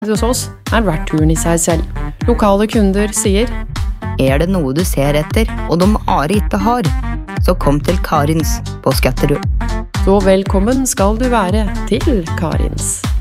Hos oss verturen I seg selv. Lokale kunder sier det noe du ser etter, og de Are ikke har, så kom til Karins på Skatterud. Så velkommen skal du være til Karins.